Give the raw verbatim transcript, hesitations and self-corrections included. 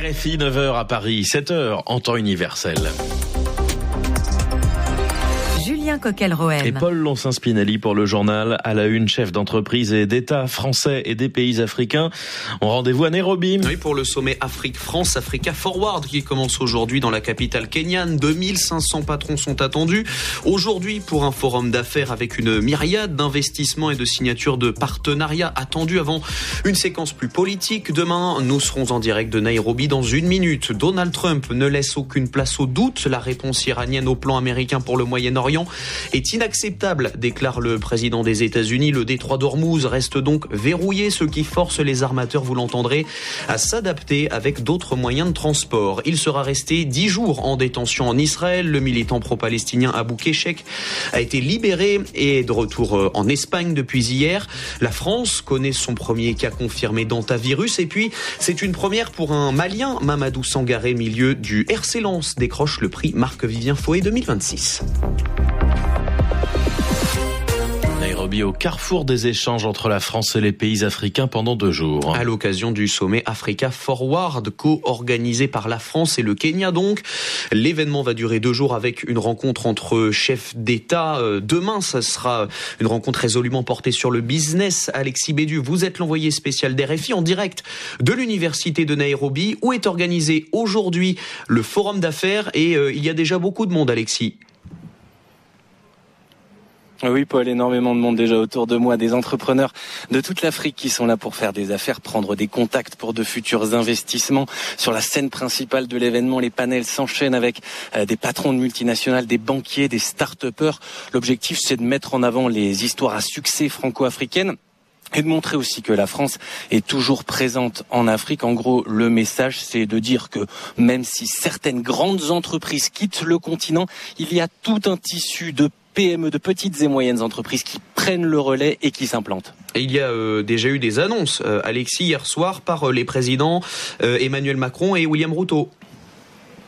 R F I, neuf heures à Paris, sept heures en temps universel. Julien Coquel-Rohem. Et Paul Loncin-Spinelli pour le journal. À la une, chef d'entreprise et d'État français et des pays africains ont rendez-vous à Nairobi. Oui, pour le sommet Afrique-France, Africa Forward, qui commence aujourd'hui dans la capitale kenyane. deux mille cinq cents patrons sont attendus aujourd'hui pour un forum d'affaires avec une myriade d'investissements et de signatures de partenariats attendus avant une séquence plus politique. Demain, nous serons en direct de Nairobi dans une minute. Donald Trump ne laisse aucune place au doute. La réponse iranienne au plan américain pour le Moyen-Orient est inacceptable, déclare le président des États-Unis. Le détroit d'Ormuz reste donc verrouillé, ce qui force les armateurs, vous l'entendrez, à s'adapter avec d'autres moyens de transport. Il sera resté dix jours en détention en Israël. Le militant pro-palestinien Abou Keshek a été libéré et est de retour en Espagne depuis hier. La France connaît son premier cas confirmé d'hantavirus et puis c'est une première pour un Malien. Mamadou Sangaré, milieu du R C Lens, décroche le prix Marc-Vivien Fauet deux mille vingt-six. Nairobi, au carrefour des échanges entre la France et les pays africains pendant deux jours. À l'occasion du sommet Africa Forward, co-organisé par la France et le Kenya donc. L'événement va durer deux jours avec une rencontre entre chefs d'État. Demain, ça sera une rencontre résolument portée sur le business. Alexis Bédu, vous êtes l'envoyé spécial d'R F I en direct de l'université de Nairobi, où est organisé aujourd'hui le forum d'affaires. Et euh, il y a déjà beaucoup de monde, Alexis. Oui, Paul, énormément de monde déjà autour de moi, des entrepreneurs de toute l'Afrique qui sont là pour faire des affaires, prendre des contacts pour de futurs investissements. Sur la scène principale de l'événement, les panels s'enchaînent avec euh, des patrons de multinationales, des banquiers, des start-upers. L'objectif, c'est de mettre en avant les histoires à succès franco-africaines et de montrer aussi que la France est toujours présente en Afrique. En gros, le message, c'est de dire que même si certaines grandes entreprises quittent le continent, il y a tout un tissu de P M E, de petites et moyennes entreprises qui prennent le relais et qui s'implantent. Et il y a euh, déjà eu des annonces, euh, Alexis, hier soir, par euh, les présidents euh, Emmanuel Macron et William Ruto.